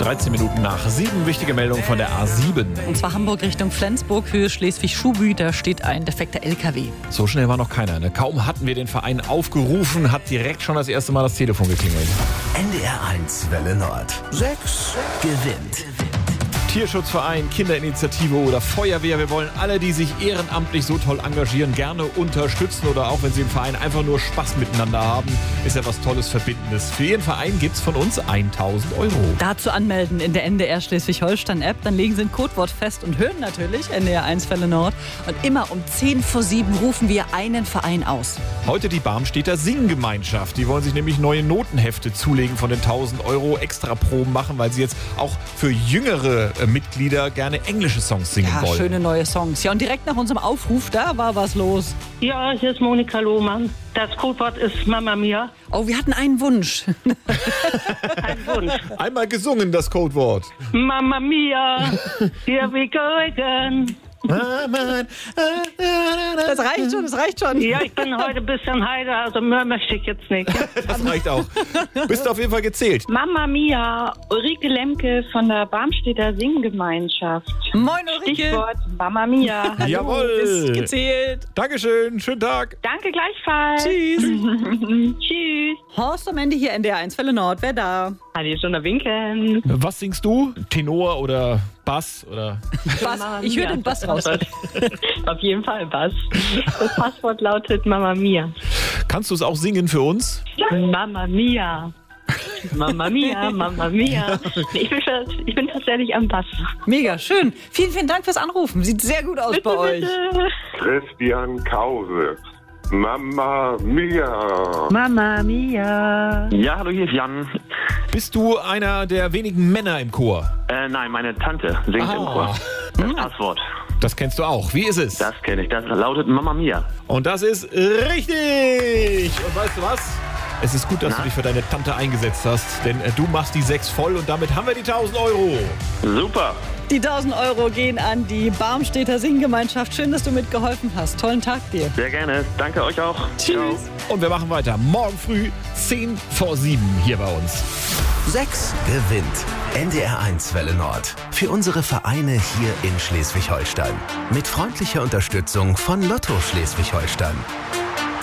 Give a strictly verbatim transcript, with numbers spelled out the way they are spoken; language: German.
dreizehn Minuten nach sieben. Wichtige Meldung von der A sieben. Und zwar Hamburg Richtung Flensburg, Höhe Schleswig-Schuhbü. Da steht ein defekter L K W. So schnell war noch keiner. Ne? Kaum hatten wir den Verein aufgerufen, hat direkt schon das erste Mal das Telefon geklingelt. N D R eins Welle Nord. sechs gewinnt. Tierschutzverein, Kinderinitiative oder Feuerwehr. Wir wollen alle, die sich ehrenamtlich so toll engagieren, gerne unterstützen oder auch wenn sie im Verein einfach nur Spaß miteinander haben, ist ja was Tolles, Verbindendes. Für jeden Verein gibt's von uns tausend Euro. Dazu anmelden in der N D R Schleswig-Holstein-App. Dann legen Sie ein Codewort fest und hören natürlich N D R eins Welle Nord. Und immer um zehn vor sieben rufen wir einen Verein aus. Heute die Barmstedter Singgemeinschaft. Die wollen sich nämlich neue Notenhefte zulegen von den tausend Euro, extra Proben machen, weil sie jetzt auch für jüngere äh, Mitglieder gerne englische Songs singen Ja, wollen. schöne neue Songs. Ja, und direkt nach unserem Aufruf, da war was los. Ja, hier ist Monika Lohmann. Das Codewort ist Mama Mia. Oh, wir hatten einen Wunsch. Ein Wunsch. Einmal gesungen, das Codewort. Mama Mia, here we go again. Das reicht schon, das reicht schon. Ja, ich bin heute ein bisschen heiter, also mehr möchte ich jetzt nicht. Das reicht auch. Bist du auf jeden Fall gezählt. Mama Mia, Ulrike Lemke von der Barmstedter Singgemeinschaft. Moin Ulrike. Stichwort Mama Mia. Bist Jawohl. gezählt. Dankeschön, schönen Tag. Danke gleichfalls. Tschüss. Tschüss. Horst am Ende hier N D R eins Welle Nord. Wer da? Hallo, schon da winken. Was singst du? Tenor oder Bass oder? Bass. Ich höre den Bass raus. Auf jeden Fall Bass. Das Passwort lautet Mama Mia. Kannst du es auch singen für uns? Mama Mia. Mama Mia, Mama Mia. Ich bin, ich bin tatsächlich am Bass. Mega schön. Vielen, vielen Dank fürs Anrufen. Sieht sehr gut aus bei euch. Christian Krause. Mama Mia. Mama Mia. Ja, hallo, hier ist Jan. Bist du einer der wenigen Männer im Chor? Äh, nein, meine Tante singt Ah. im Chor. Das Passwort. Das kennst du auch. Wie ist es? Das kenne ich. Das lautet Mama Mia. Und das ist richtig. Und weißt du was? Es ist gut, dass Na? du dich für deine Tante eingesetzt hast, denn äh, du machst die sechs voll und damit haben wir die tausend Euro. Super. Die tausend Euro gehen an die Barmstedter Singgemeinschaft. Schön, dass du mitgeholfen hast. Tollen Tag dir. Sehr gerne. Danke euch auch. Tschüss. Und wir machen weiter. Morgen früh zehn vor sieben hier bei uns. sechs gewinnt. N D R eins Welle Nord. Für unsere Vereine hier in Schleswig-Holstein. Mit freundlicher Unterstützung von Lotto Schleswig-Holstein.